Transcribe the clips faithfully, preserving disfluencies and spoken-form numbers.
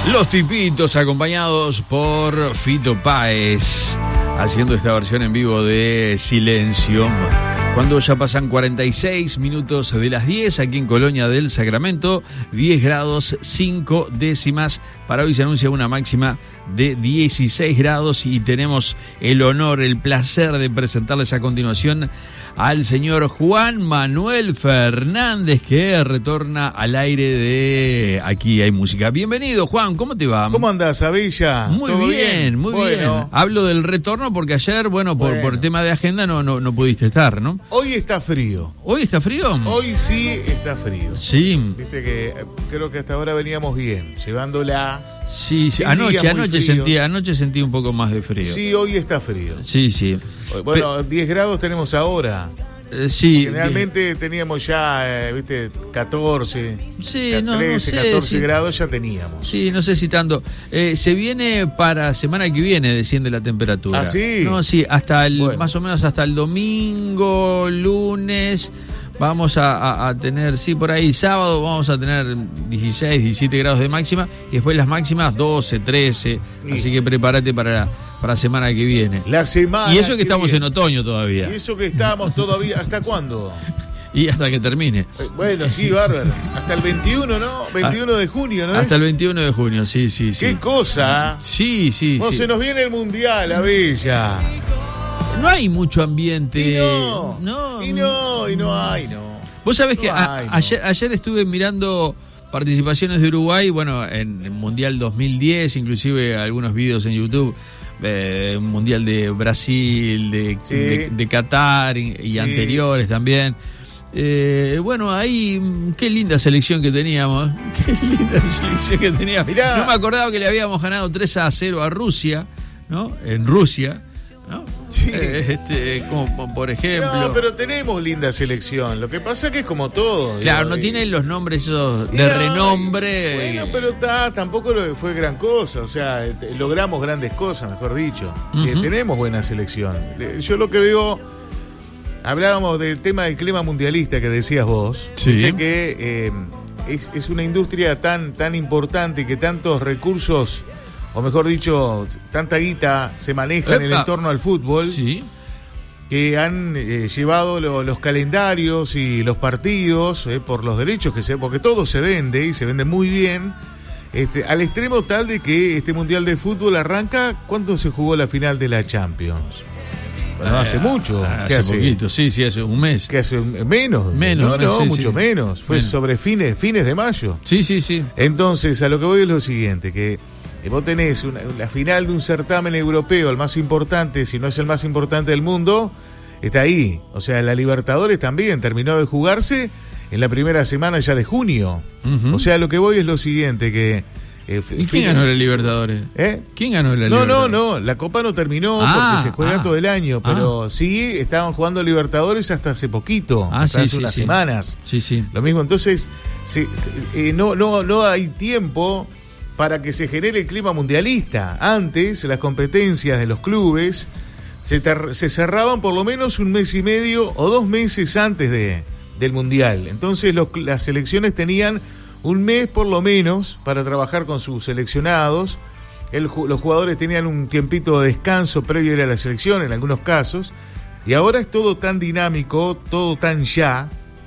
Los Tipitos, acompañados por Fito Páez, haciendo esta versión en vivo de Silencio. Cuando ya pasan cuarenta y seis minutos de las diez, aquí en Colonia del Sacramento, diez grados cinco décimas. Para hoy se anuncia una máxima de dieciséis grados y tenemos el honor, el placer de presentarles a continuación al señor Juan Manuel Fernández, que retorna al aire de Aquí Hay Música. Bienvenido, Juan, ¿cómo te va? ¿Cómo andás, Avilla? Muy bien, bien, muy bueno. bien. Hablo del retorno porque ayer, bueno, por, bueno. por tema de agenda no, no, no pudiste estar, ¿no? Hoy está frío. ¿Hoy está frío? Hoy sí está frío. Sí. Viste que creo que hasta ahora veníamos bien, llevándola. Sí, sí. anoche, anoche sentí, anoche sentí un poco más de frío. Sí, hoy está frío. Sí, sí. Bueno, Pe- diez grados tenemos ahora. Eh, sí. Generalmente bien. teníamos ya, eh, viste, catorce, sí, trece, no, no sé, catorce sí. grados ya teníamos. Sí, no sé si tanto. Eh, se viene para semana que viene, desciende la temperatura. ¿Ah, sí? No, sí, hasta el, bueno. más o menos hasta el domingo, lunes. Vamos a, a, a tener, sí, por ahí sábado vamos a tener dieciséis, diecisiete grados de máxima y después las máximas doce, trece, sí. Así que prepárate para la, para la semana que viene. La semana Y eso que, que estamos viene. en otoño todavía. Y eso que estamos todavía, ¿hasta cuándo? Y hasta que termine. Eh, bueno, sí, bárbaro. Hasta el veintiuno, ¿no? veintiuno de junio, ¿no? Hasta es? el veintiuno de junio, sí, sí, sí. ¿Qué cosa? Sí, sí, no, sí. Se nos viene el Mundial, Avilla. No hay mucho ambiente. Y no, no, y no, y no hay, no. Vos sabés no que a, hay, no. ayer, ayer estuve mirando participaciones de Uruguay, bueno, en el Mundial dos mil diez, inclusive algunos vídeos en YouTube, eh, Mundial de Brasil, de, sí. de, de Qatar y, y sí. anteriores también. Eh, bueno, ahí, qué linda selección que teníamos. Qué linda selección que teníamos. Mirá. No me acordaba que le habíamos ganado tres a cero a Rusia, ¿no? En Rusia, ¿no? Sí. Eh, este, como por ejemplo. No, pero tenemos linda selección. Lo que pasa es que es como todo. Claro, digo, no y... tienen los nombres esos de no, renombre. Bueno, pero está, tampoco lo fue gran cosa. O sea, logramos grandes cosas, mejor dicho. Uh-huh. Eh, tenemos buena selección. Yo lo que veo. Hablábamos del tema del clima mundialista que decías vos. Sí. De que eh, es, es una industria tan, tan importante y que tantos recursos, o mejor dicho, tanta guita se maneja Epa. en el entorno al fútbol, sí. que han eh, llevado lo, los calendarios y los partidos eh, por los derechos que se, porque todo se vende y se vende muy bien, este, al extremo tal de que este Mundial de Fútbol arranca cuando se jugó la final de la Champions. Bueno, hace mucho. Hace, hace poquito, sí, sí, hace un mes. Que hace menos. Menos. No, no, sí, mucho sí. menos. Fue menos. sobre fines, fines de mayo. Sí, sí, sí. Entonces, a lo que voy es lo siguiente, que vos tenés una, la final de un certamen europeo, el más importante, si no es el más importante del mundo, está ahí. O sea, la Libertadores también terminó de jugarse en la primera semana ya de junio. Uh-huh. O sea, a lo que voy es lo siguiente, que... Eh, ¿Y quién ganó la Libertadores? ¿Eh? ¿Quién ganó la no, Libertadores? No, no, la Copa no terminó ah, porque se juega ah, todo el año, pero ah. sí estaban jugando Libertadores hasta hace poquito, ah, hasta sí, hace sí, unas sí. semanas. Sí, sí. Lo mismo, entonces, sí, eh, no, no, no hay tiempo para que se genere el clima mundialista. Antes, las competencias de los clubes se, ter- se cerraban por lo menos un mes y medio o dos meses antes de, del Mundial. Entonces, los, las selecciones tenían un mes por lo menos para trabajar con sus seleccionados. El, los jugadores tenían un tiempito de descanso previo a ir a la selección en algunos casos. Y ahora es todo tan dinámico, todo tan ya,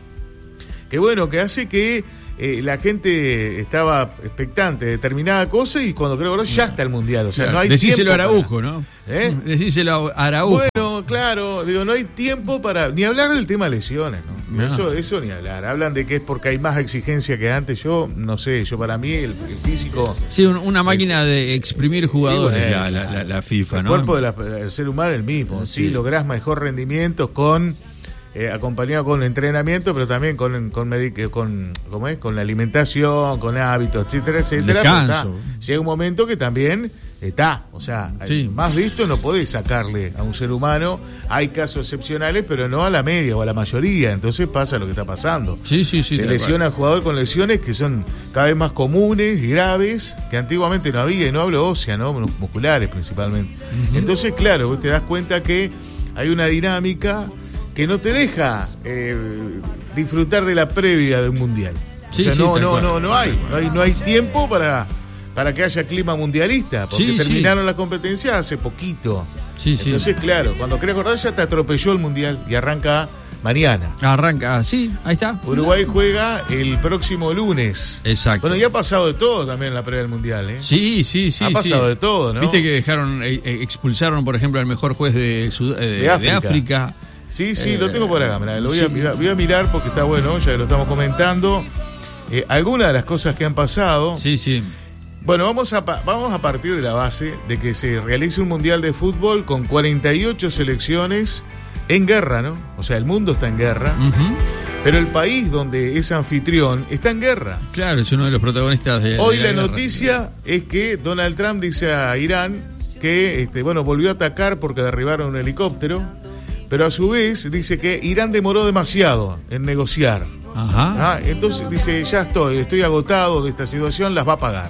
que bueno, que hace que eh, la gente estaba expectante de determinada cosa y cuando creo que ya está el Mundial. O sea, claro, no hay decíselo tiempo a Araujo, para... ¿no? ¿Eh? Decíselo a Araujo. Bueno, claro, digo, no hay tiempo para ni hablar del tema lesiones, ¿no? No. Eso, eso ni hablar. Hablan de que es porque hay más exigencia que antes. Yo no sé, yo para mí el, el físico... Sí, una máquina el, de exprimir jugadores, bueno, la, la, la, la FIFA, el ¿no? El cuerpo del ser humano es el mismo. Sí, sí lográs mejor rendimiento con... Eh, acompañado con entrenamiento, pero también con con, medic- con ¿cómo es? Con la alimentación, con hábitos, etcétera, etcétera. Está, llega un momento que también está, o sea, sí. más visto no podés sacarle a un ser humano. Hay casos excepcionales, pero no a la media o a la mayoría. Entonces pasa lo que está pasando. Sí, sí, sí. Se lesiona al jugador con lesiones que son cada vez más comunes y graves, que antiguamente no había, y no hablo ósea, ¿no? Musculares principalmente. Uh-huh. Entonces, claro, vos te das cuenta que hay una dinámica que no te deja eh, disfrutar de la previa de un mundial. Sí, o sea, sí, no, no, no, no hay, no hay, no hay tiempo para, para que haya clima mundialista, porque sí, terminaron sí. la competencia hace poquito. Sí, Entonces, sí. claro, cuando querés acordar ya te atropelló el mundial y arranca mañana. Arranca, sí, ahí está. Uruguay juega el próximo lunes. Exacto. Bueno, ya ha pasado de todo también en la previa del mundial, ¿eh? Sí, sí, sí. Ha pasado sí. de todo, ¿no? Viste que dejaron, eh, eh, expulsaron, por ejemplo, al mejor juez de, Sud- eh, de, De África. de África. Sí, sí, Eh, lo tengo por acá. Mirá, lo voy, a sí. mirar, voy a mirar porque está bueno, ya que lo estamos comentando. Eh, algunas de las cosas que han pasado. Sí, sí. Bueno, vamos a, pa- vamos a partir de la base de que se realice un mundial de fútbol con cuarenta y ocho selecciones en guerra, ¿no? O sea, el mundo está en guerra, Ujú. pero el país donde es anfitrión está en guerra. Claro, es uno de los protagonistas de. Hoy de la guerra. noticia es que Donald Trump dice a Irán que este, bueno, volvió a atacar porque derribaron un helicóptero, pero a su vez dice que Irán demoró demasiado en negociar. Ajá. Ah, entonces dice, ya estoy, estoy agotado de esta situación, las va a pagar.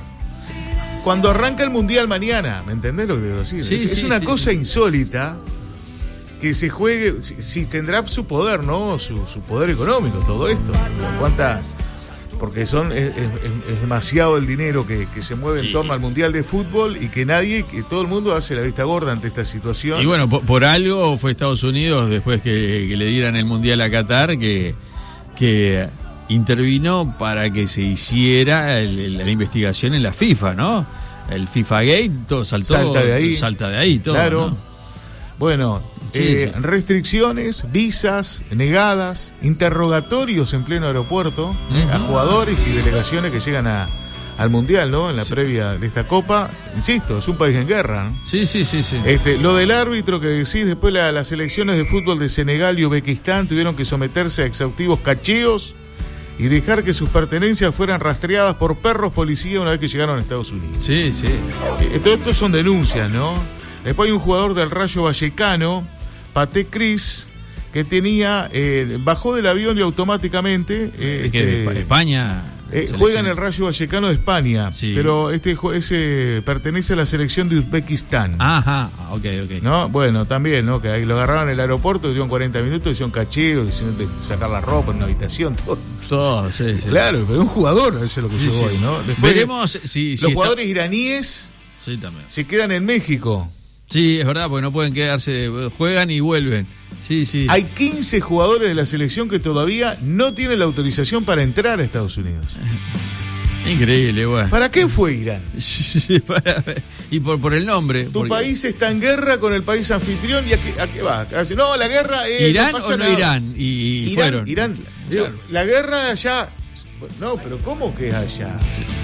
Cuando arranca el Mundial mañana, ¿me entendés lo que quiero decir? Sí, es, es sí, una sí, cosa sí. insólita que se juegue, si, si tendrá su poder, ¿no? Su, su poder económico, todo esto. ¿Cuánta? Porque son es, es- es demasiado el dinero que, que se mueve en Y- torno al Mundial de Fútbol y que nadie, que todo el mundo hace la vista gorda ante esta situación. Y bueno, por, por algo fue Estados Unidos, después que, que le dieran el Mundial a Qatar, que, que intervino para que se hiciera el- el- la investigación en la FIFA, ¿no? El FIFA Gate, todo saltó, Salta de ahí. salta de ahí, todo. Claro. ¿no? Bueno, Sí, eh, sí. restricciones, visas negadas, interrogatorios en pleno aeropuerto eh, a Ujú. jugadores y delegaciones que llegan a, al Mundial, ¿no? En la previa de esta Copa. Insisto, es un país en guerra, ¿no? Sí, sí, sí, sí. Este, lo del árbitro que decís, después la- las selecciones de fútbol de Senegal y Uzbekistán tuvieron que someterse a exhaustivos cacheos y dejar que sus pertenencias fueran rastreadas por perros policía una vez que llegaron a Estados Unidos. Sí, sí. Eh, Todo esto son denuncias, ¿no? Después hay un jugador del Rayo Vallecano, Paté Cris, que tenía, eh, bajó del avión y automáticamente eh, Que de este, Espa- España. eh, selección. juega en el Rayo Vallecano de España, Sí. pero este ju- ese pertenece a la selección de Uzbekistán. Ajá, ok, ok. ¿No? Bueno, también, ¿no? Que ahí lo agarraron en el aeropuerto, dieron cuarenta minutos, hicieron cacheo, hicieron de sacar la ropa en una habitación, todo. Todo, sí, sí. Claro, pero un jugador, eso es lo que Sí, yo sí. voy, ¿no? Después, Veremos si. si los está- jugadores iraníes Sí, también. se quedan en México. Sí, es verdad, porque no pueden quedarse. Juegan y vuelven. Sí, sí. Hay quince jugadores de la selección que todavía no tienen la autorización para entrar a Estados Unidos. Increíble, bueno. ¿Para qué fue Irán? Sí, para- y por, por el nombre. Tu porque- país está en guerra con el país anfitrión y a qué, a qué va. A decir, no, la guerra es... ¿Irán no pasa o no nada. Irán? Y, y Irán, fueron. Irán. Digo, Claro. la guerra allá... No, pero ¿cómo que es allá?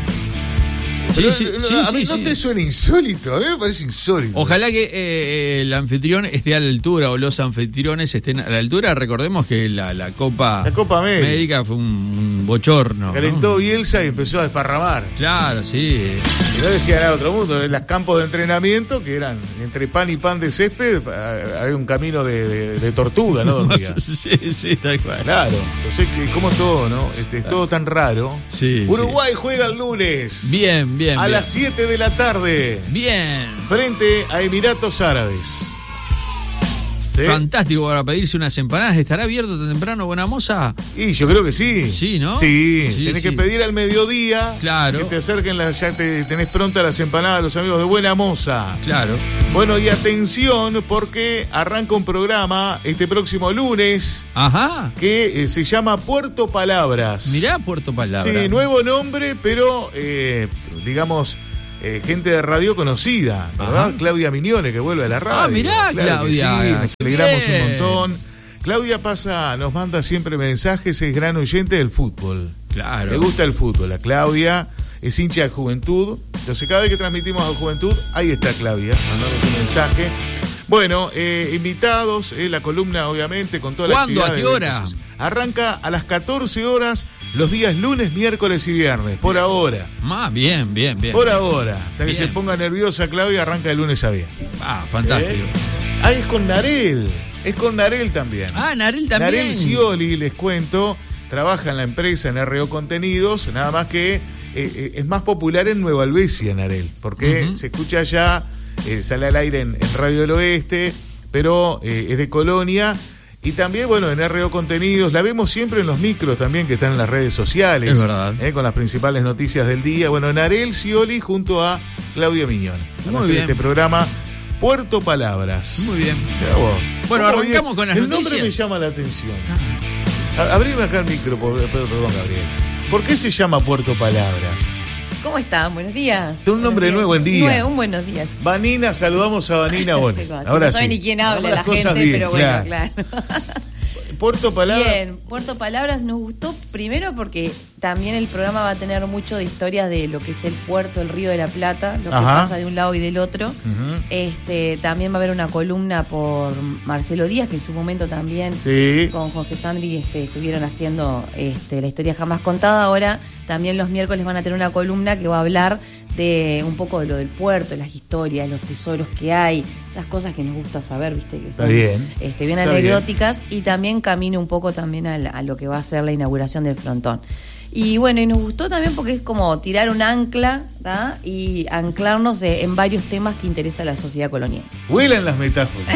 Sí, Pero, sí, no, sí, a mí sí, no sí. te suena insólito, a mí me parece insólito. Ojalá que eh, el anfitrión esté a la altura o los anfitriones estén a la altura. Recordemos que la, la Copa, La Copa América. fue un, un bochorno. ¿no? Calentó Bielsa y empezó a desparramar. Claro, sí. Y no decía nada otro mundo, en los campos de entrenamiento que eran entre pan y pan de césped, ah, hay un camino de, de- de tortuga, ¿no? Dormía. sí, sí, tal cual. Claro, entonces que como todo, ¿no? Este, es todo tan raro. Sí, Uruguay juega el lunes Bien, bien. a bien. las siete de la tarde Bien. frente a Emiratos Árabes. ¿Sí? Fantástico para pedirse unas empanadas. ¿Estará abierto tan temprano, Buena Moza? Y yo creo que sí. Sí, ¿no? Sí, Sí, tenés sí. que pedir al mediodía. Claro. Que te acerquen, las, ya te, tenés prontas las empanadas los amigos de Buena Moza. Claro. Bueno, y atención porque arranca un programa este próximo lunes Ajá. que eh, se llama Puerto Palabras. Mirá Puerto Palabra. Sí, nuevo nombre, pero eh, digamos, eh, gente de radio conocida, ¿verdad? Ajá. Claudia Mignone, que vuelve a la radio. Ah, mirá, Claro que Claudia, sí, nos qué alegramos un bien. montón. Claudia pasa, nos manda siempre mensajes, es gran oyente del fútbol. Claro. Le gusta el fútbol. La Claudia es hincha de Juventud. Entonces, cada vez que transmitimos a Juventud, ahí está Claudia, mandándonos un mensaje. Bueno, eh, invitados, eh, la columna obviamente con toda la ¿Cuándo? actividad. ¿A qué de- hora? entonces, arranca a las catorce horas los días lunes, miércoles y viernes, por ahora. Ah, bien, bien, bien. Por ahora. Hasta que Bien. se ponga nerviosa Claudia, arranca de lunes a viernes. Ah, fantástico. ¿Eh? Ah, es con Narel. Es con Narel también. Ah, Narel también. Narel Scioli, les cuento, trabaja en la empresa en R O Contenidos, nada más que eh, eh, es más popular en Nueva Albesia, Narel, porque Ujú. se escucha allá, eh, sale al aire en, en Radio del Oeste, pero eh, es de Colonia Y también, bueno, en R O Contenidos, la vemos siempre en los micros también que están en las redes sociales. Es verdad. Eh, con las principales noticias del día. Bueno, Narel Scioli junto a Claudia Miñón. Vamos a hacer este programa Puerto Palabras. Muy bien. Vos. Bueno, arrancamos con las el noticias. El nombre me llama la atención. A- Abrime acá el micro, por, perdón, Gabriel. ¿Por qué se llama Puerto Palabras? ¿Cómo están? Buenos días. Es un nombre nuevo, buen día. Nuevo, un buenos días. Vanina, saludamos a Vanina Bon. Ahora no sabe sí. ni quién habla la gente, bien, pero bueno, claro. claro. Puerto Palabras. Bien, Puerto Palabras nos gustó primero porque también el programa va a tener mucho de historias de lo que es el puerto, el Río de la Plata, lo que Ajá. pasa de un lado y del otro. Uh-huh. Este, también va a haber una columna por Marcelo Díaz, que en su momento también sí. con Jorge Sandri este, estuvieron haciendo este, la historia jamás contada. Ahora también los miércoles van a tener una columna que va a hablar de un poco de lo del puerto, las historias, los tesoros que hay, esas cosas que nos gusta saber, viste, que son bien, este, bien anecdóticas, bien. Y también camino un poco también a, la, a lo que va a ser la inauguración del frontón. Y bueno, y nos gustó también porque es como tirar un ancla, ¿tá? Y anclarnos en varios temas que interesa a la sociedad coloniense. Huelan las metáforas.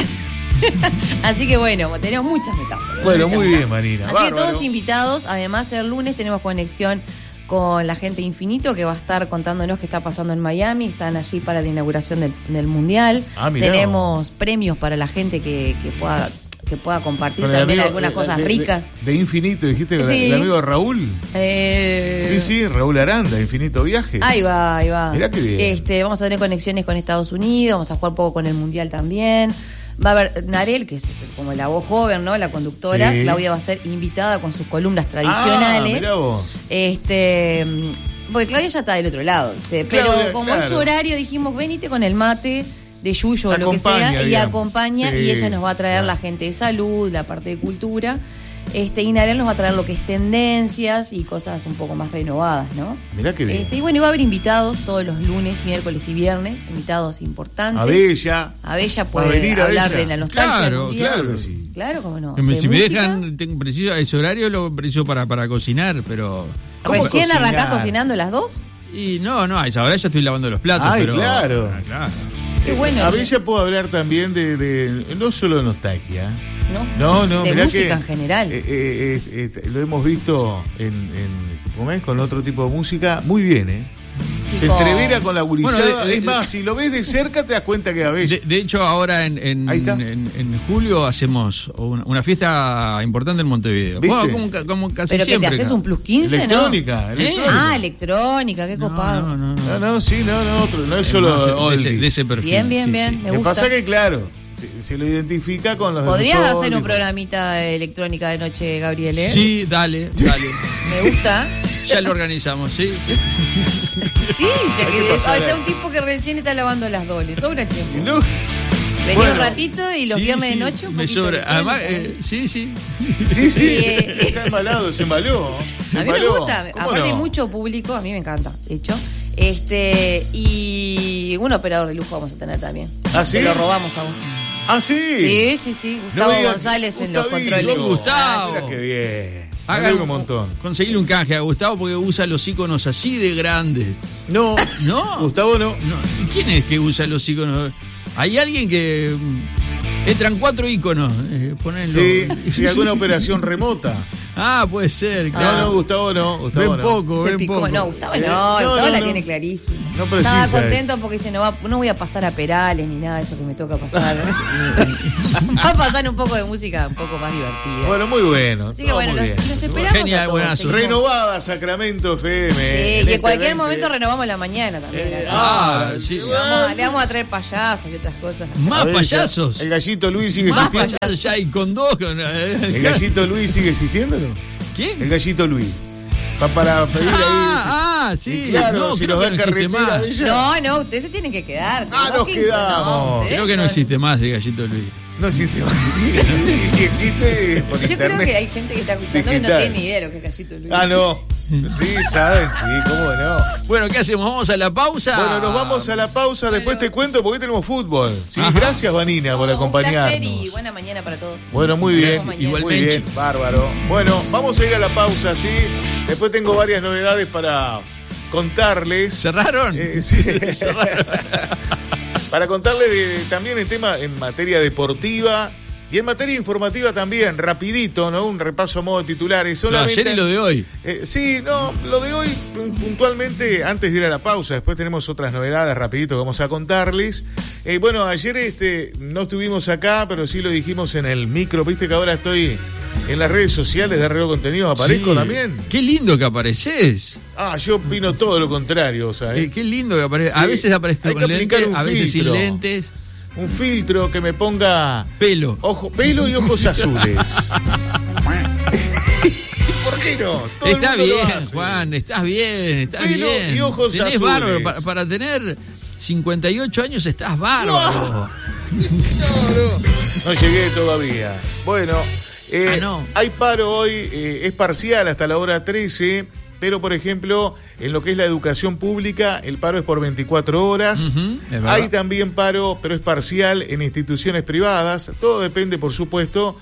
Así que bueno, tenemos muchas metáforas. Bueno, muchas muy metáforas. bien, Marina. Así Bárbaro. que todos invitados, además el lunes tenemos conexión con la gente de Infinito, que va a estar contándonos qué está pasando en Miami. Están allí para la inauguración del, del Mundial. Ah, tenemos premios para la gente que, que pueda que pueda compartir con también amigo, algunas cosas de, ricas. De, de Infinito, dijiste, sí. el amigo Raúl. Eh... Sí, sí, Raúl Aranda, Infinito Viaje. Ahí va, ahí va. Mirá qué bien. Este, vamos a tener conexiones con Estados Unidos, vamos a jugar un poco con el Mundial también. Va a haber Narel, que es como la voz joven, ¿no? La conductora. Sí. Claudia va a ser invitada con sus columnas tradicionales. Ah, mirá vos. Este, porque Claudia ya está del otro lado, ¿viste? Pero Claudia, como claro. es su horario, dijimos, venite con el mate de Yuyo o lo que sea, digamos. Y acompaña, sí. Y ella nos va a traer claro. la gente de salud, la parte de cultura. Este, y Narel nos va a traer lo que es tendencias y cosas un poco más renovadas, ¿no? Mirá qué bien. Este, y bueno, y va a haber invitados todos los lunes, miércoles y viernes, invitados importantes. A Bella. A Bella puede hablar Bella. de la nostalgia. Claro, claro que sí. Claro, cómo no. Si me música. dejan, tengo preciso ese horario, lo preciso para, para cocinar, pero... ¿Recién arrancás cocinando las dos? Y no, no, a esa hora ya estoy lavando los platos. Ay, pero, claro. Ah, claro. Qué bueno. A Bella puedo hablar también de, de no solo de nostalgia. No, no, no de mirá música que, en general. Eh, eh, eh, eh, lo hemos visto en, en ¿cómo es? Con otro tipo de música. Muy bien, ¿eh? Sí, se entrevera con la gurizada. Bueno, de, de, es más, si lo ves de cerca te das cuenta que a Bella. De, de hecho, ahora en, en, en, en julio hacemos una, una fiesta importante en Montevideo. ¿Viste? Bueno, como, como casi ¿Pero siempre, que te haces un plus quince, electrónica, no? Electrónica. ¿Eh? Ah, electrónica, qué copado. No, no, no. No, no, sí, no, no, otro, no es, es solo más, de, ese, de ese perfil. Bien, bien, sí, bien, sí. me Lo gusta. que pasa que, claro, se, se lo identifica con los ¿Podrías de hacer un tipo. programita de electrónica de noche, Gabriel? ¿eh? Sí, dale, dale. Me gusta. Ya lo organizamos, ¿sí? Sí, ya que está un tipo que recién está lavando las dobles. Sobra el tiempo. No. Vení bueno, un ratito y los sí, viernes sí, de noche un me poquito. sobra. Además, eh, sí, sí. Sí, sí. Eh, está embalado, se embaló. Se a mí me embaló. gusta. Aparte no? hay mucho público, a mí me encanta, de hecho. Este, y un operador de lujo vamos a tener también. ¿Ah, sí? Te lo robamos a vos. ¿Ah, sí? Sí, sí, sí. Gustavo no González en los Gustavito. controles. Gustavo. Mira qué bien. Hagan un montón. Conseguirle un canje a Gustavo porque usa los iconos así de grandes. No, no. Gustavo no. no. ¿Quién es que usa los iconos? Hay alguien que entran cuatro iconos. Eh, ponenlo. Sí, sí, alguna operación remota. Ah, puede ser. Claro. No, no, Gustavo no. Gustavo ven no. poco, Se ven picó. poco. No, Gustavo no. Eh, no, Gustavo no, la no. tiene clarísima. No precisa. Estaba contento porque dice, no, va, no voy a pasar a Perales ni nada de eso que me toca pasar. Va a pasar un poco de música un poco más divertida. Bueno, muy bueno. Así que bueno, los, los esperamos. Genial, a todos, buenazo. Renovada Sacramento F M. Sí, en y en este cualquier veinte. momento renovamos la mañana también. Eh, ah, ah, sí. Vamos a- le vamos a traer payasos y otras cosas. Más A ver, payasos. ya, El gallito Luis sigue Más existiendo. payasos ya hay con dos. Con, El gallito Luis sigue existiendo, ¿no? ¿Quién? El gallito Luis. Pa- para pedir ahí. Ah, ah, sí. Y claro, no, si creo nos que da no existe carretera más. de ella. No, no, ustedes se tienen que quedar. Ah, nos Quinto, quedamos. ustedes Creo que no son- existe más el gallito Luis. No existe más. Y si existe, por Yo internet. creo que hay gente que está escuchando y no Digital. tiene ni idea de lo que es Gallito Luis. Ah, no. Sí, saben, sí, cómo no. Bueno, ¿qué hacemos? ¿Vamos a la pausa? Bueno, nos vamos a la pausa, después te cuento porque tenemos fútbol. Sí, Ajá. gracias Vanina por Un acompañarnos. placer y buena mañana para todos. Bueno, muy bien, Nos vemos mañana. muy Igualmente. bien, bárbaro. Bueno, vamos a ir a la pausa, sí. Después tengo varias novedades para contarles. ¿Cerraron? Eh, sí. Para contarles de- también en tema en materia deportiva Y en materia informativa también, rapidito, ¿no? Un repaso a modo de titulares. Solamente, no, ayer y lo de hoy. Eh, sí, no, lo de hoy puntualmente, antes de ir a la pausa, después tenemos otras novedades rapidito que vamos a contarles. Eh, bueno, ayer este no estuvimos acá, pero sí lo dijimos en el micro. Viste que ahora estoy en las redes sociales de Arreglo Contenidos, aparezco sí. también. Qué lindo que apareces. Ah, yo opino todo lo contrario, ¿sabes? Qué, qué lindo que apareces. Sí. A veces aparezco con lentes, a veces sin lentes. Un filtro que me ponga pelo, ojo, pelo y ojos azules. ¿Por qué no? Todo está bien, Juan, estás bien, estás pelo bien. Y ojos Tenés azules. Bárbaro. Para, para tener cincuenta y ocho años estás bárbaro. No, no, no. No llegué todavía. Bueno, eh, ah, no. hay paro hoy, eh, es parcial hasta la hora trece. Pero, por ejemplo, en lo que es la educación pública, el paro es por veinticuatro horas. Uh-huh, Hay también paro, pero es parcial, en instituciones privadas. Todo depende, por supuesto,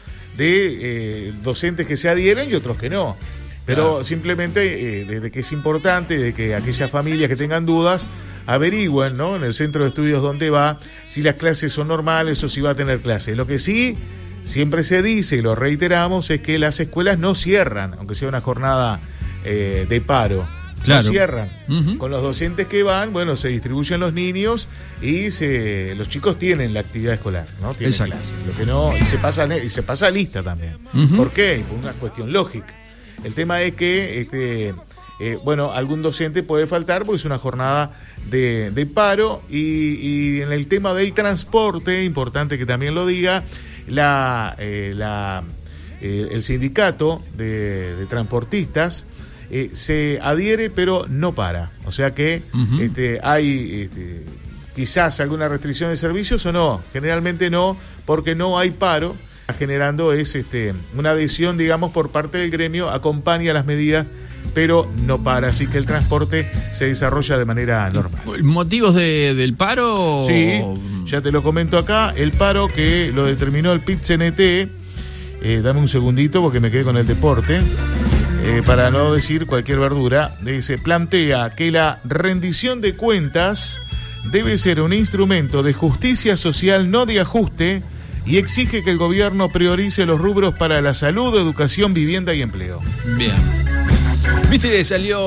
de eh, docentes que se adhieren y otros que no. Pero claro. simplemente, eh, desde que es importante, de que aquellas familias que tengan dudas averigüen, ¿no? En el centro de estudios donde va, si las clases son normales o si va a tener clases. Lo que sí siempre se dice, y lo reiteramos, es que las escuelas no cierran, aunque sea una jornada Eh, de paro, claro. no cierran. Uh-huh. Con los docentes que van, bueno, se distribuyen los niños y se, los chicos tienen la actividad escolar, ¿no? Tienen Exacto. clase. Lo que no, y se pasa, y se pasa lista también. Uh-huh. ¿Por qué? Por una cuestión lógica. El tema es que, este, eh, bueno, algún docente puede faltar porque es una jornada de, de paro y, y en el tema del transporte, importante que también lo diga, la, eh, la eh, el sindicato de, de transportistas Eh, se adhiere pero no para, o sea que uh-huh. este, hay este, quizás alguna restricción de servicios o no, generalmente no, porque no hay paro, generando es este, una adhesión, digamos, por parte del gremio, acompaña las medidas pero no para, así que el transporte se desarrolla de manera normal. ¿Motivos de, del paro? Sí, ya te lo comento acá, el paro que lo determinó el P I T C N T, eh, dame un segundito porque me quedé con el deporte. Eh, para no decir cualquier verdura, se plantea que la rendición de cuentas debe ser un instrumento de justicia social, no de ajuste, y exige que el gobierno priorice los rubros para la salud, educación, vivienda y empleo. Bien. Viste que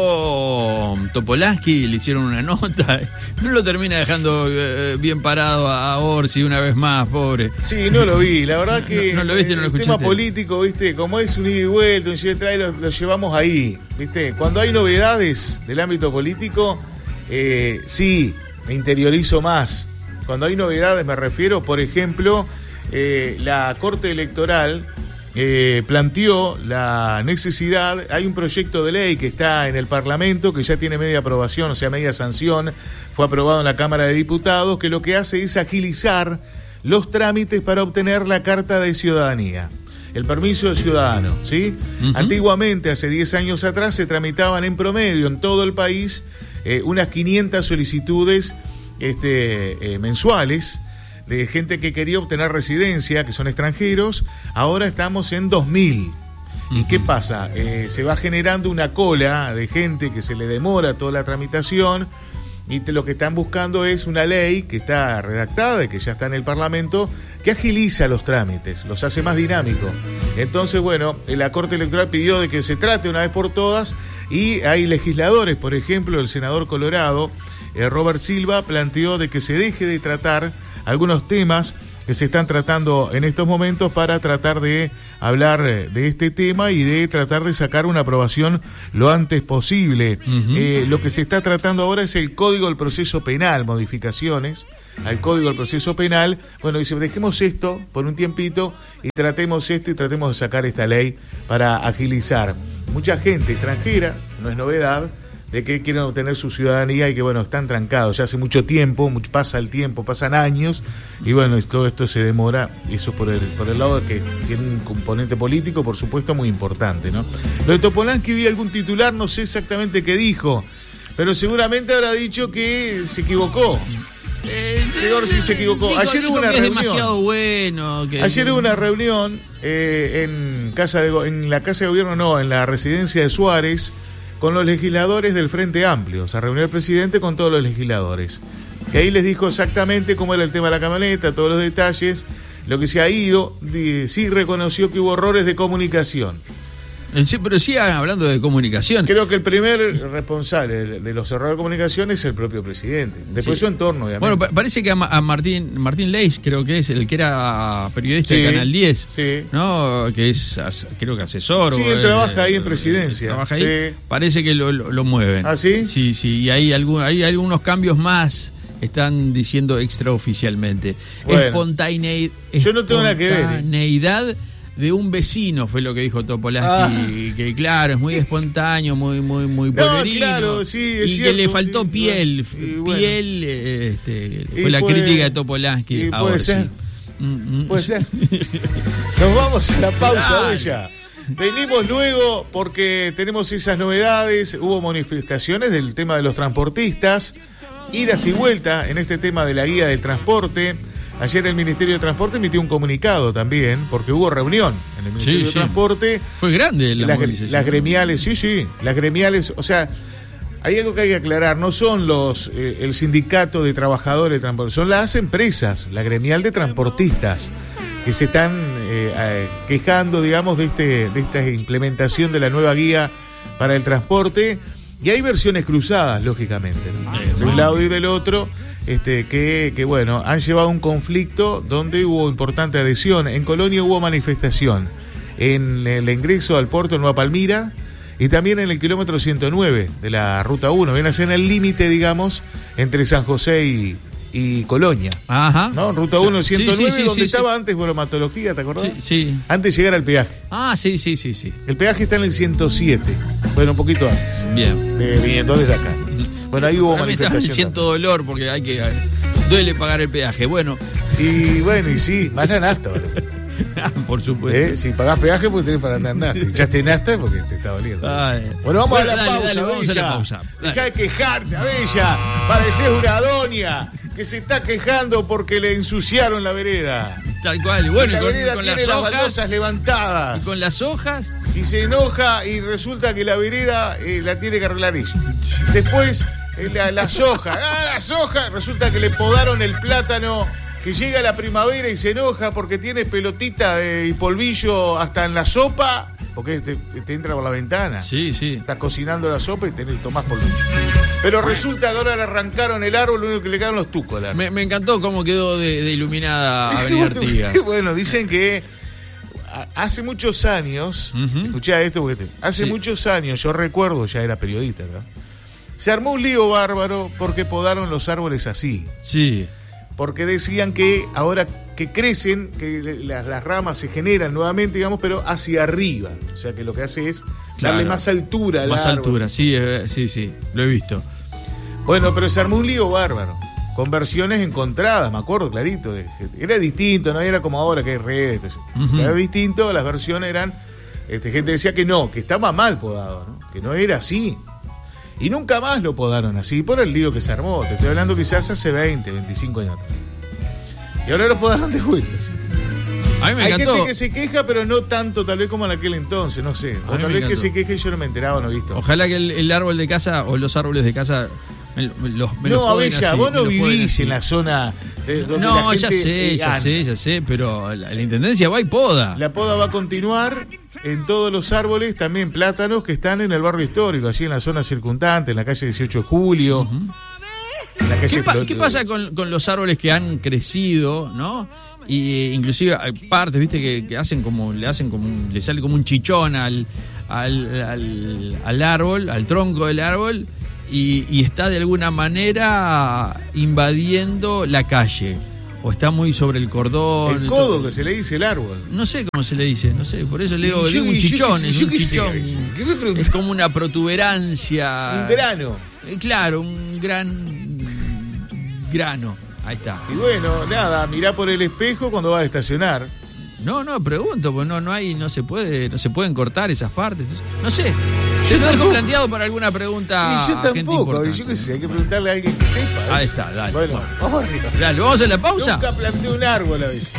salió Topolansky, le hicieron una nota, no lo termina dejando eh, bien parado a Orsi una vez más, pobre. Sí, no lo vi, la verdad que no, no lo viste, el no lo tema escuchaste. Político, viste, como es un ida y vuelta, un lleve y trae, lo, lo llevamos ahí, viste. Cuando hay novedades del ámbito político, eh, sí, me interiorizo más. Cuando hay novedades me refiero, por ejemplo, eh, la Corte Electoral Eh, planteó la necesidad, hay un proyecto de ley que está en el Parlamento, que ya tiene media aprobación, o sea, media sanción, fue aprobado en la Cámara de Diputados, que lo que hace es agilizar los trámites para obtener la carta de ciudadanía, el permiso de ciudadano, ¿sí? Uh-huh. Antiguamente, hace diez años atrás, se tramitaban en promedio en todo el país eh, unas quinientas solicitudes este, eh, mensuales, de gente que quería obtener residencia, que son extranjeros. Ahora estamos en dos mil. ¿Y qué pasa? Eh, se va generando una cola de gente que se le demora toda la tramitación y te, lo que están buscando es una ley que está redactada y que ya está en el Parlamento, que agiliza los trámites, los hace más dinámicos. Entonces, bueno, la Corte Electoral pidió de que se trate una vez por todas y hay legisladores, por ejemplo, el senador Colorado, eh, Robert Silva, planteó de que se deje de tratar algunos temas que se están tratando en estos momentos para tratar de hablar de este tema y de tratar de sacar una aprobación lo antes posible. Uh-huh. Eh, lo que se está tratando ahora es el Código del Proceso Penal, modificaciones al Código del Proceso Penal. Bueno, dice, dejemos esto por un tiempito y tratemos esto y tratemos de sacar esta ley para agilizar. Mucha gente extranjera, no es novedad, de que quieren obtener su ciudadanía y que, bueno, están trancados ya hace mucho tiempo, mucho, pasa el tiempo, pasan años y, bueno, todo esto se demora, eso por el, por el lado de que tiene un componente político, por supuesto, muy importante, ¿no? Lo de Topolansky, vi algún titular, no sé exactamente qué dijo, pero seguramente habrá dicho que se equivocó. Eh, Peor si se equivocó. Dijo, Ayer dijo hubo una que es reunión. demasiado bueno. Que... Ayer hubo una reunión eh, en casa de, en la casa de gobierno, no, en la residencia de Suárez, con los legisladores del Frente Amplio. Se reunió el presidente con todos los legisladores. Y ahí les dijo exactamente cómo era el tema de la camioneta, todos los detalles. lo que se ha ido, de, sí reconoció que hubo errores de comunicación. Sí, pero sigan hablando de comunicación. Creo que el primer responsable de, de los errores de comunicación es el propio presidente. Después sí. Su entorno, obviamente. Bueno, pa- parece que a, a Martín Martín Leis, creo que es el que era periodista sí, de Canal diez, sí. ¿no? Que es, as, creo que asesor. Sí, o, él eh, trabaja ahí en presidencia. Trabaja ahí. Sí. Parece que lo, lo, lo mueven. ¿Ah, sí? Sí, sí, y hay, algún, hay algunos cambios más. Están diciendo extraoficialmente. Bueno, Espontaneidad. Yo no tengo nada que ver. Espontaneidad de un vecino fue lo que dijo Topolansky, ah. que claro, es muy espontáneo, muy muy muy polverino, no, claro, sí, es y cierto, que le faltó sí, piel, bueno, piel, este, fue y la puede, crítica de Topolansky. Puede ahora ser, sí. mm, puede ser. Nos vamos a la pausa, Bella. Venimos luego porque tenemos esas novedades, hubo manifestaciones del tema de los transportistas, idas y vueltas en este tema de la guía del transporte. Ayer el Ministerio de Transporte emitió un comunicado también, porque hubo reunión en el Ministerio sí, de sí. Transporte. Fue grande la las, movilización. Las gremiales, sí, sí, las gremiales, o sea, hay algo que hay que aclarar, no son los eh, el sindicato de trabajadores de transporte, son las empresas, la gremial de transportistas, que se están eh, eh, quejando, digamos, de, este, de esta implementación de la nueva guía para el transporte, y hay versiones cruzadas, lógicamente, ¿no? De un lado y del otro. Este, que, que bueno, han llevado un conflicto donde hubo importante adhesión. En Colonia hubo manifestación en el ingreso al puerto de Nueva Palmira y también en el kilómetro ciento nueve de la ruta uno. Viene a ser en el límite, digamos, entre San José y, y Colonia. Ajá. ¿No? Ruta uno, ciento nueve, sí, sí, sí, donde sí, estaba sí. antes bromatología, ¿te acordás? Sí, sí. Antes de llegar al peaje. Ah, sí, sí, sí, sí. El peaje está en el ciento siete. Bueno, un poquito antes. Bien. Eh, viniendo desde acá. Bueno, ahí hubo Para mí manifestación. Siento dolor porque hay que duele pagar el peaje. Bueno. Y bueno, y sí, más la nafta, ¿vale? Por supuesto. ¿Eh? Si pagás peaje, pues tenés para andar nafta. Si echaste nafta, porque te está doliendo. Ay. Bueno, vamos bueno, a la dale, pausa, dale, Bella. vamos a la pausa. Dejá de quejarte, Bella. Parecés una doña que se está quejando porque le ensuciaron la vereda. Tal cual. Y bueno, la y con, vereda con tiene las las hojas baldosas levantadas. Y con las hojas. Y se enoja y resulta que la vereda eh, la tiene que arreglar ella. Después, eh, la, las hojas. Ah, las hojas. Resulta que le podaron el plátano, que llega la primavera y se enoja porque tiene pelotita de, y polvillo hasta en la sopa, porque te, te entra por la ventana. Sí, sí. Estás cocinando la sopa y tenés, tomás polvillo. Pero resulta que ahora le arrancaron el árbol, lo único que le quedaron los tucos. Me, me encantó cómo quedó de, de iluminada Avenida Artigas. Bueno, dicen que hace muchos años, uh-huh. escuchá esto, porque te, hace sí. muchos años, yo recuerdo, ya era periodista, ¿no? Se armó un lío bárbaro porque podaron los árboles así. Sí. Porque decían que ahora que crecen, que las, las ramas se generan nuevamente, digamos, pero hacia arriba. O sea que lo que hace es darle claro. más altura al Más árbol. altura, sí, eh, sí, sí, lo he visto. Bueno, pero se armó un lío bárbaro, con versiones encontradas, me acuerdo clarito. De, era distinto, no era como ahora que hay redes. Uh-huh. Era distinto, las versiones eran, este, gente decía que no, que estaba mal podado, ¿no? Que no era así. Y nunca más lo podaron así, por el lío que se armó. Te estoy hablando quizás hace veinte, veinticinco años atrás. Y ahora lo podaron de vuelta. ¿Sí? A mí me Hay encantó. gente que se queja, pero no tanto tal vez como en aquel entonces, no sé. O tal vez que se queje y yo no me he enterado, no he visto. Ojalá que el, el árbol de casa o los árboles de casa me, me los, me no, los Bella, así, vos no vivís en así. la zona de, donde no, la gente, ya sé, eh, ya anda. sé, ya sé, pero la, la intendencia va y poda. La poda va a continuar en todos los árboles, también plátanos que están en el barrio histórico, así en la zona circundante, en la calle dieciocho de julio. Uh-huh. En la calle ¿Qué, pa- Flot- ¿Qué pasa con, con los árboles que han crecido, no? Y inclusive hay partes, viste, que, que hacen como, le hacen como, un, le sale como un chichón al, al, al, al árbol, al tronco del árbol, y, y está de alguna manera invadiendo la calle. O está muy sobre el cordón. El codo que se le dice el árbol. No sé cómo se le dice, no sé, por eso le digo, Y yo- digo un y yo chichón, qué sé, es yo un qué sé, chichón. ¿qué me preguntás? Es como una protuberancia. Un grano. Eh, Claro, un gran grano. Ahí está. Y bueno, nada, mirá por el espejo cuando vas a estacionar. No, no, pregunto, pues no, no hay, no se puede, no se pueden cortar esas partes. No sé. Yo lo dejo planteado para alguna pregunta. Y yo a gente tampoco, importante. yo qué sé, hay que preguntarle a alguien que sepa. ¿ves? Ahí está, dale. Bueno, Bueno. vamos arriba. Dale, ¿vamos a la pausa? Nunca planté un árbol a veces.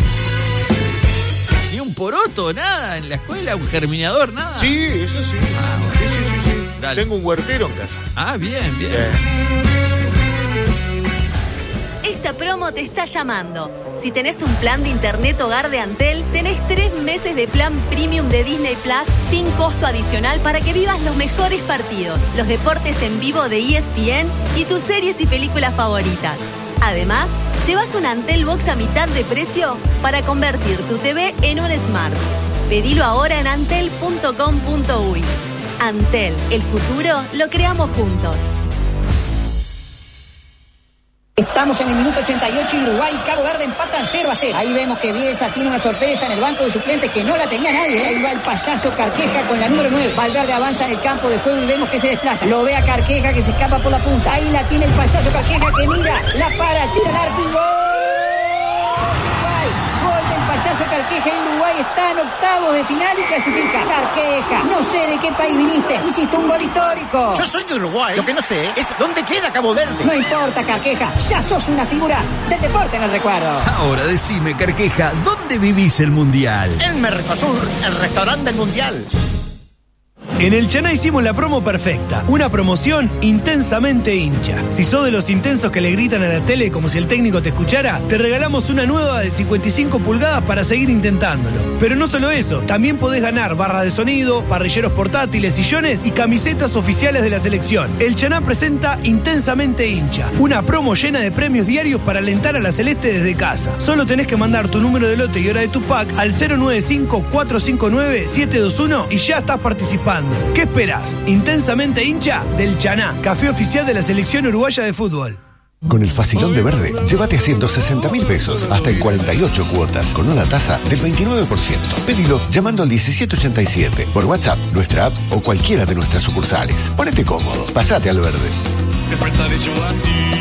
Ni un poroto, nada, en la escuela, un germinador, nada. Sí, eso sí. Ah, bueno. Sí, sí, sí, sí. Dale. Tengo un huertero en casa. Ah, bien, bien. Eh. Esta promo te está llamando. Si tenés un plan de internet hogar de Antel, tenés tres meses de plan premium de Disney Plus sin costo adicional para que vivas los mejores partidos, los deportes en vivo de E S P N y tus series y películas favoritas. Además, llevas un Antel Box a mitad de precio para convertir tu T V en un Smart. Pedilo ahora en antel punto com punto uy. Antel, el futuro lo creamos juntos. Estamos en el minuto ochenta y ocho y Uruguay y Cabo Verde empatan cero a cero. Ahí vemos que Bielsa tiene una sorpresa en el banco de suplentes que no la tenía nadie. Ahí va el payaso Carqueja con la número nueve. Valverde avanza en el campo de juego y vemos que se desplaza. Lo ve a Carqueja que se escapa por la punta. Ahí la tiene el payaso Carqueja que mira, la para, tira el arco y gol. Gol del payaso Carqueja y Uruguay está en octavos de final y clasifica. Carqueja, no sé de qué país viniste, hiciste un gol histórico. Yo soy de Uruguay, lo que no sé es dónde queda Cabo Verde. No importa, Carqueja, ya sos una figura del deporte en el recuerdo. Ahora decime, Carqueja, ¿dónde vivís el Mundial? En Mercosur, el restaurante del Mundial. En el Chaná hicimos la promo perfecta, una promoción intensamente hincha. Si sos de los intensos que le gritan a la tele como si el técnico te escuchara, te regalamos una nueva de cincuenta y cinco pulgadas para seguir intentándolo. Pero no solo eso, también podés ganar barras de sonido, parrilleros portátiles, sillones y camisetas oficiales de la selección. El Chaná presenta Intensamente hincha, una promo llena de premios diarios para alentar a la Celeste desde casa. Solo tenés que mandar tu número de lote y hora de tu pack al cero nueve cinco, cuatro cinco nueve, siete dos uno y ya estás participando. ¿Qué esperás? Intensamente hincha del Chaná, café oficial de la selección uruguaya de fútbol. Con el Facilón de Verde, llévate a ciento sesenta mil pesos, hasta en cuarenta y ocho cuotas, con una tasa del veintinueve por ciento. Pedilo llamando al diecisiete ochenta y siete, por WhatsApp, nuestra app o cualquiera de nuestras sucursales. Ponete cómodo, pasate al Verde. Te presta de yo a ti.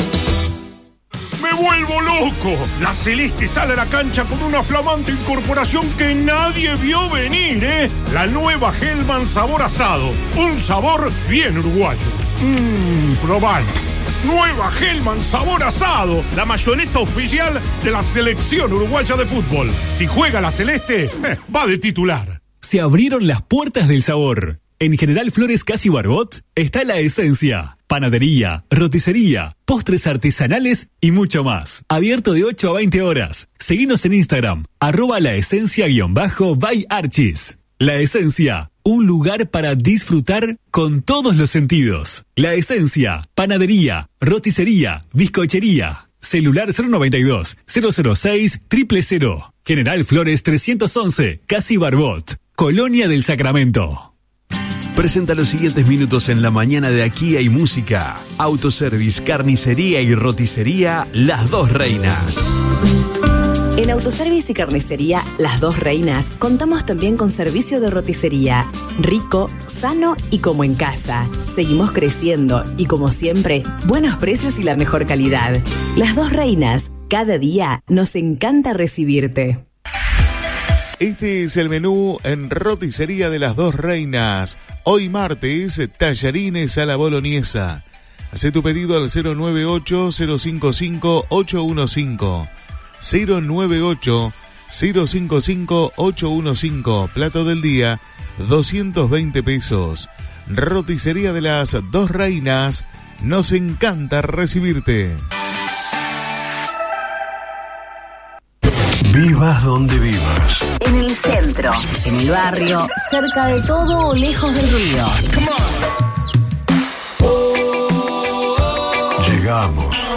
¡Me vuelvo loco! La Celeste sale a la cancha con una flamante incorporación que nadie vio venir, ¿eh? La nueva Hellman sabor asado. Un sabor bien uruguayo. Mmm, probalo. Nueva Hellman sabor asado. La mayonesa oficial de la selección uruguaya de fútbol. Si juega la Celeste, eh, va de titular. Se abrieron las puertas del sabor. En General Flores Casi Barbot está La Esencia. Panadería, roticería, postres artesanales y mucho más. Abierto de ocho a veinte horas. Seguinos en Instagram, arroba la esencia guión bajo by Archis. La Esencia, un lugar para disfrutar con todos los sentidos. La Esencia, panadería, roticería, bizcochería. Celular cero noventa y dos, cero cero seis, cero cero cero. General Flores trescientos once, Casi Barbot. Colonia del Sacramento. Presenta los siguientes minutos en la mañana de Aquí Hay Música. Autoservice, carnicería y roticería Las Dos Reinas. En Autoservice y Carnicería Las Dos Reinas contamos también con servicio de roticería. Rico, sano y como en casa. Seguimos creciendo y como siempre, buenos precios y la mejor calidad. Las Dos Reinas, cada día nos encanta recibirte. Este es el menú en roticería de Las Dos Reinas. Hoy martes, tallarines a la boloñesa. Hacé tu pedido al cero nueve ocho, cero cinco cinco, ocho uno cinco. cero nueve ocho, cero cinco cinco, ocho uno cinco. Plato del día, doscientos veinte pesos. Roticería de Las Dos Reinas. Nos encanta recibirte. Vivas donde vivas. En el centro, en el barrio, cerca de todo o lejos del ruido. Llegamos.